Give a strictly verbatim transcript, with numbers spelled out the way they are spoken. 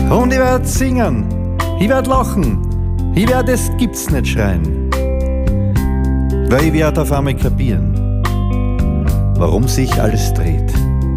Und ich werd singen, ich werd lachen, ich werd es gibt's nicht schreien. Weil ich werd auf einmal kapieren, warum sich alles dreht.